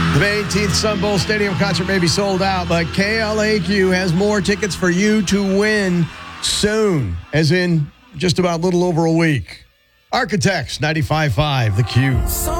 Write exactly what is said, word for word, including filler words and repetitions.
The May eighteenth Sun Bowl Stadium concert may be sold out, but K L A Q has more tickets for you to win soon, as in just about a little over a week. Architects, ninety-five point five, The Q.